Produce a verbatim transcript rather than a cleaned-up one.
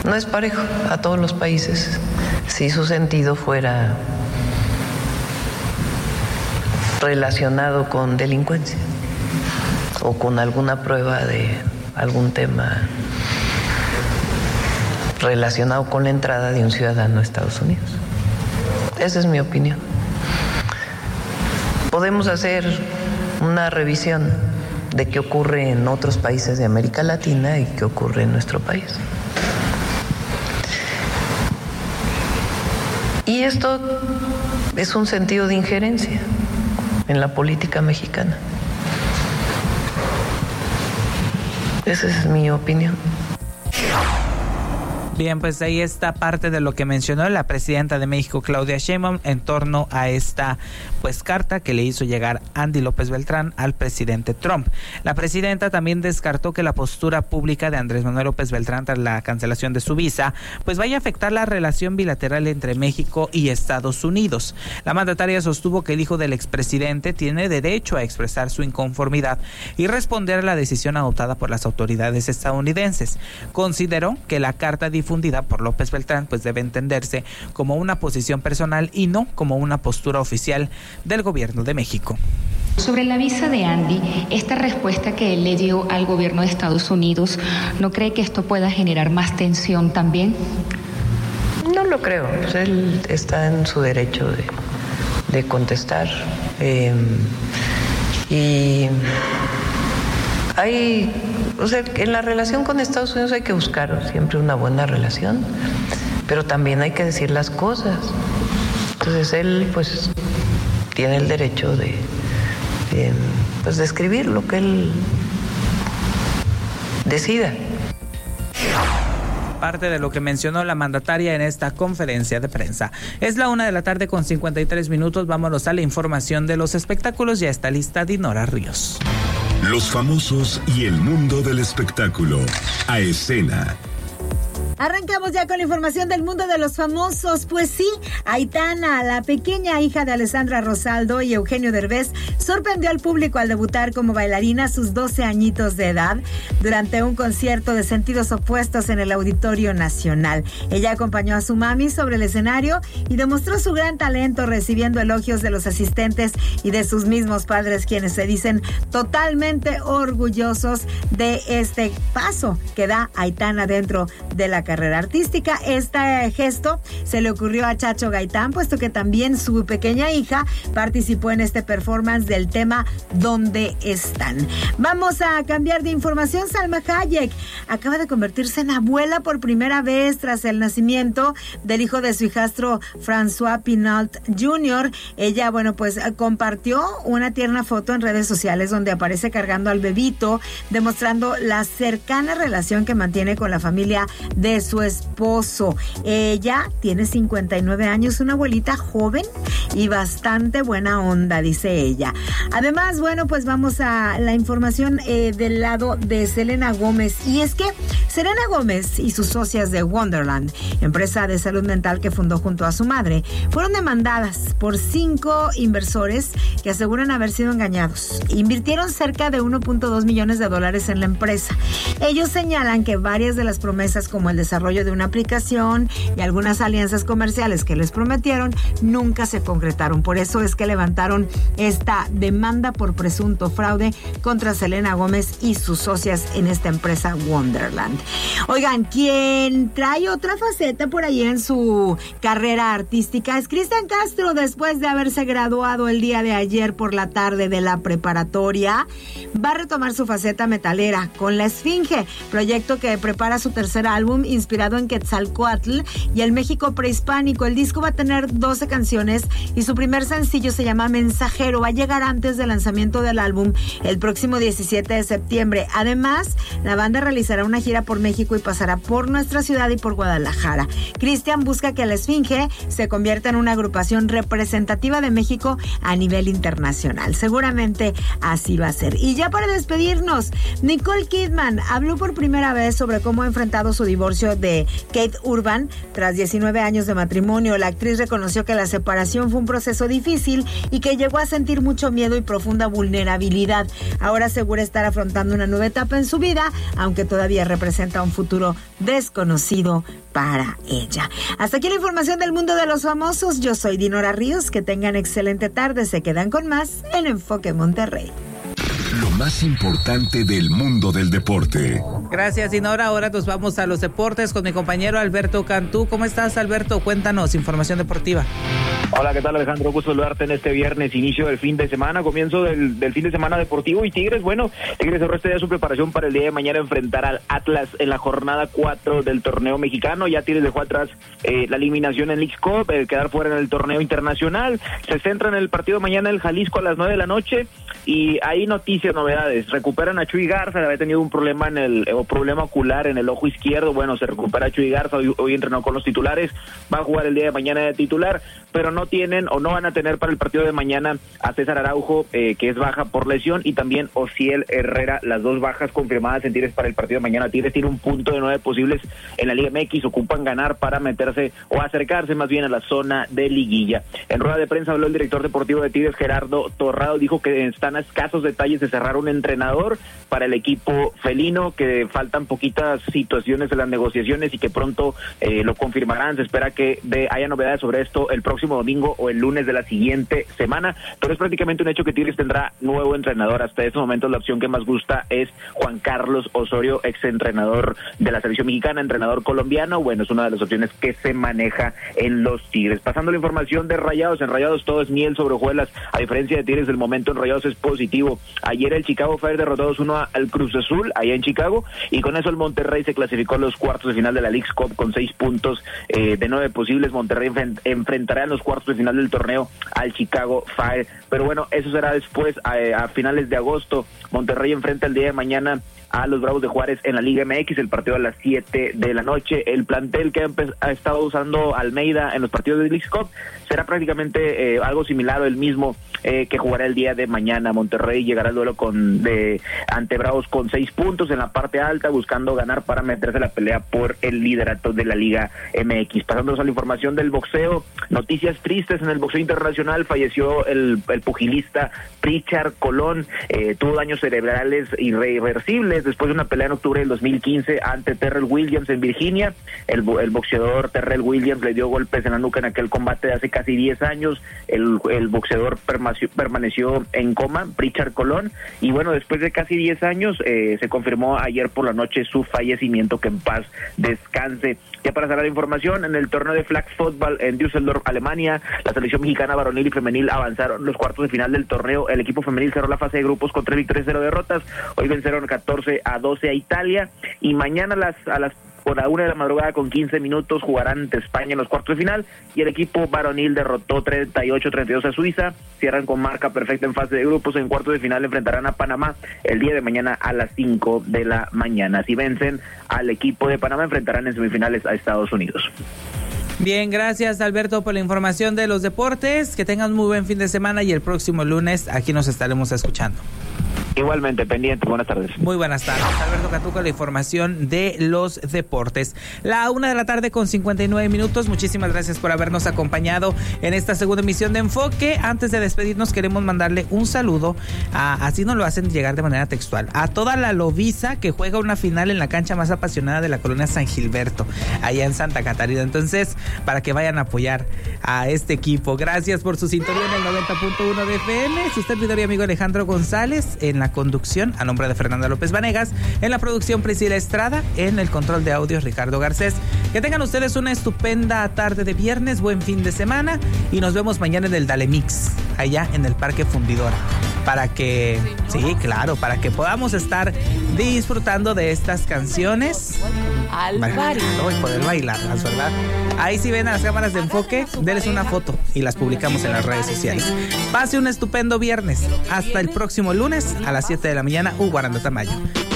no es parejo a todos los países. Si su sentido fuera relacionado con delincuencia o con alguna prueba de algún tema relacionado con la entrada de un ciudadano a Estados Unidos. Esa es mi opinión. Podemos hacer una revisión de qué ocurre en otros países de América Latina y qué ocurre en nuestro país. Y esto es un sentido de injerencia en la política mexicana. Esa es mi opinión. Bien, pues ahí está parte de lo que mencionó la presidenta de México, Claudia Sheinbaum, en torno a esta pues carta que le hizo llegar Andy López Beltrán al presidente Trump. La presidenta también descartó que la postura pública de Andrés Manuel López Beltrán tras la cancelación de su visa pues vaya a afectar la relación bilateral entre México y Estados Unidos. La mandataria sostuvo que el hijo del expresidente tiene derecho a expresar su inconformidad y responder a la decisión adoptada por las autoridades estadounidenses. Consideró que la carta difundida por López Beltrán pues debe entenderse como una posición personal y no como una postura oficial del gobierno de México. Sobre la visa de Andy, esta respuesta que él le dio al gobierno de Estados Unidos, ¿no cree que esto pueda generar más tensión también? No lo creo, pues él está en su derecho de, de contestar. Eh, y hay, o sea, en la relación con Estados Unidos hay que buscar siempre una buena relación, pero también hay que decir las cosas. Entonces él, pues, tiene el derecho de, de, pues, de escribir lo que él decida. Parte de lo que mencionó la mandataria en esta conferencia de prensa. Es la una de la tarde con cincuenta y tres minutos. Vámonos a la información de los espectáculos. Ya está lista Dinora Ríos. Los famosos y el mundo del espectáculo. A escena. Arrancamos ya con la información del mundo de los famosos. Pues sí, Aitana, la pequeña hija de Alessandra Rosaldo y Eugenio Derbez, sorprendió al público al debutar como bailarina a sus doce añitos de edad durante un concierto de sentidos opuestos en el Auditorio Nacional. Ella acompañó a su mami sobre el escenario y demostró su gran talento, recibiendo elogios de los asistentes y de sus mismos padres, quienes se dicen totalmente orgullosos de este paso que da Aitana dentro de la carrera artística. Este gesto se le ocurrió a Chacho Gaitán, puesto que también su pequeña hija participó en este performance del tema ¿Dónde están? Vamos a cambiar de información. Salma Hayek acaba de convertirse en abuela por primera vez tras el nacimiento del hijo de su hijastro François Pinault junior Ella, bueno, pues compartió una tierna foto en redes sociales donde aparece cargando al bebito, demostrando la cercana relación que mantiene con la familia de su esposo. Ella tiene cincuenta y nueve años, una abuelita joven y bastante buena onda, dice ella. Además, bueno, pues vamos a la información eh, del lado de Selena Gómez. Y es que Selena Gómez y sus socias de Wonderland, empresa de salud mental que fundó junto a su madre, fueron demandadas por cinco inversores que aseguran haber sido engañados. Invirtieron cerca de uno punto dos millones de dólares en la empresa. Ellos señalan que varias de las promesas, como el desarrollo de una aplicación y algunas alianzas comerciales que les prometieron, nunca se concretaron. Por eso es que levantaron esta demanda por presunto fraude contra Selena Gómez y sus socias en esta empresa Wonderland. Oigan, quien trae otra faceta por ahí en su carrera artística es Cristian Castro. Después de haberse graduado el día de ayer por la tarde de la preparatoria, va a retomar su faceta metalera con La Esfinge, proyecto que prepara su tercer álbum inspirado en Quetzalcóatl y el México prehispánico. El disco va a tener doce canciones y su primer sencillo se llama Mensajero. Va a llegar antes del lanzamiento del álbum el próximo diecisiete de septiembre. Además, la banda realizará una gira por México y pasará por nuestra ciudad y por Guadalajara. Cristian busca que La Esfinge se convierta en una agrupación representativa de México a nivel internacional. Seguramente así va a ser. Y ya para despedirnos, Nicole Kidman habló por primera vez sobre cómo ha enfrentado su divorcio divorcio de Kate Urban tras diecinueve años de matrimonio. La actriz reconoció que la separación fue un proceso difícil y que llegó a sentir mucho miedo y profunda vulnerabilidad. Ahora asegura estar afrontando una nueva etapa en su vida, aunque todavía representa un futuro desconocido para ella. Hasta aquí la información del mundo de los famosos. Yo soy Dinora Ríos. Que tengan excelente tarde. Se quedan con más en Enfoque Monterrey. Lo más importante del mundo del deporte. Gracias, Dinora. Ahora nos vamos a los deportes con mi compañero Alberto Cantú. ¿Cómo estás, Alberto? Cuéntanos, información deportiva. Hola, ¿qué tal, Alejandro? Gusto saludarte en este viernes, inicio del fin de semana, comienzo del, del fin de semana deportivo. Y Tigres, bueno, Tigres cerró este día su preparación para el día de mañana enfrentar al Atlas en la jornada cuatro del torneo mexicano. Ya Tigres dejó atrás eh, la eliminación en Leagues Cup, el quedar fuera en el torneo internacional. Se centra en el partido mañana el Jalisco a las nueve de la noche. Y hay noticias, novedades. Recuperan a Chuy Garza, había tenido un problema en el o problema ocular en el ojo izquierdo. Bueno, se recupera Chuy Garza, hoy, hoy entrenó con los titulares, va a jugar el día de mañana de titular, pero no tienen o no van a tener para el partido de mañana a César Araujo, eh, que es baja por lesión, y también Ociel Herrera, las dos bajas confirmadas en Tigres para el partido de mañana. Tigres tiene un punto de nueve posibles en la Liga M X, ocupan ganar para meterse o acercarse más bien a la zona de liguilla. En rueda de prensa habló el director deportivo de Tigres, Gerardo Torrado, dijo que están a escasos detalles de cerrar un entrenador para el equipo felino, que faltan poquitas situaciones en las negociaciones y que pronto eh, lo confirmarán. Se espera que de, haya novedades sobre esto el próximo domingo o el lunes de la siguiente semana, pero es prácticamente un hecho que Tigres tendrá nuevo entrenador. Hasta este momento la opción que más gusta es Juan Carlos Osorio, exentrenador de la selección mexicana, entrenador colombiano. Bueno, es una de las opciones que se maneja en los Tigres. Pasando la información de Rayados, en Rayados todo es miel sobre hojuelas, a diferencia de Tigres, el momento en Rayados es positivo. Ayer el Chicago Fire derrotó dos uno al Cruz Azul, allá en Chicago, y con eso el Monterrey se clasificó a los cuartos de final de la Leagues Cup con seis puntos eh, de nueve posibles. Monterrey enfrent- enfrentará en los cuartos de final del torneo al Chicago Fire, pero bueno, eso será después, a, a finales de agosto. Monterrey enfrenta el día de mañana a los Bravos de Juárez en la Liga M X, el partido a las siete de la noche. El plantel que ha, empe- ha estado usando Almeida en los partidos de Leagues Cup será prácticamente eh, algo similar o el mismo eh, que jugará el día de mañana. Monterrey llegará al duelo con de ante Bravos con seis puntos en la parte alta, buscando ganar para meterse a la pelea por el liderato de la Liga M X. Pasándonos a la información del boxeo, noticias tristes en el boxeo internacional. Falleció el, el pugilista Pritchard Colón, eh, tuvo daños cerebrales irreversibles después de una pelea en octubre del dos mil quince ante Terrell Williams en Virginia. El, el boxeador Terrell Williams le dio golpes en la nuca en aquel combate de hace casi diez años. El, el boxeador permaneció, permaneció en coma, Pritchard Colón, y bueno, después de casi diez años eh, se confirmó ayer por la noche su fallecimiento, que en paz descanse. Ya para cerrar la información, en el torneo de flag football en Düsseldorf, Alemania, la selección mexicana varonil y femenil avanzaron los cuartos de final del torneo. El equipo femenil cerró la fase de grupos con tres victorias y cero derrotas. Hoy vencieron catorce a doce a Italia, y mañana a las a las por la una de la madrugada con quince minutos jugarán ante España en los cuartos de final, y el equipo varonil derrotó treinta y ocho a treinta y dos a Suiza. Cierran con marca perfecta en fase de grupos. En cuartos de final enfrentarán a Panamá el día de mañana a las cinco de la mañana. Si vencen al equipo de Panamá, enfrentarán en semifinales a Estados Unidos. Bien, gracias, Alberto, por la información de los deportes. Que tengan muy buen fin de semana, y el próximo lunes aquí nos estaremos escuchando. Igualmente, pendiente. Buenas tardes. Muy buenas tardes. Alberto Cantú con la información de los deportes. La una de la tarde con cincuenta y nueve minutos. Muchísimas gracias por habernos acompañado en esta segunda emisión de Enfoque. Antes de despedirnos, queremos mandarle un saludo, a, así nos lo hacen llegar de manera textual, a toda la Loviza que juega una final en la cancha más apasionada de la colonia San Gilberto, allá en Santa Catarina. Entonces, para que vayan a apoyar a este equipo. Gracias por su sintonía en el noventa punto uno de F M. Su servidor y amigo Alejandro González en la conducción, a nombre de Fernanda López Vanegas, en la producción Priscila Estrada, en el control de audio Ricardo Garcés. Que tengan ustedes una estupenda tarde de viernes, buen fin de semana, y nos vemos mañana en el Dale Mix, allá en el Parque Fundidora, para que, sí, claro, para que podamos estar disfrutando de estas canciones al baile y poder bailarlas, ¿verdad? Ahí si ven a las cámaras de Enfoque, denles una foto y las publicamos en las redes sociales. Pase un estupendo viernes. Hasta el próximo lunes a las siete de la mañana, Uguaranda Tamayo.